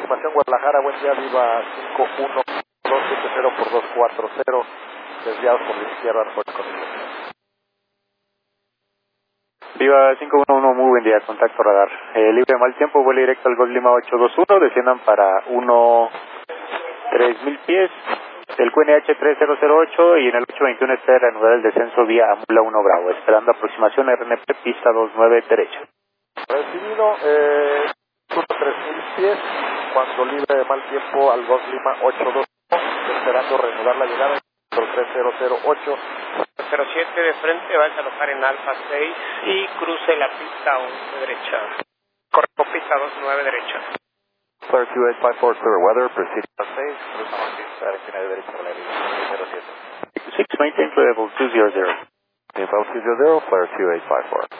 aproximación Guadalajara, buen día, viva 51270 por 240, desviados por la izquierda, reporte conmigo. Viva 511, muy buen día, contacto radar. Libre de mal tiempo, vuelo directo al Golf Lima 821, desciendan para 3000 pies, el QNH 3008 y en el 821 está reanudar el descenso vía Amula 1 Bravo, esperando aproximación RNP pista 29 derecha. Recibido, 3000 pies, cuando libre de mal tiempo al Golf Lima 821, esperando reanudar la llegada por 3008. 07 de frente, va a desalojar en Alfa 6 y cruce la pista 11 derecha. Correcto, pista 29 derecha. Clear 2854, clear weather, proceeding on 6, cruzamos pista 29 derecha con la línea 07. 6 maintain level 200. Level 200, clear 2854.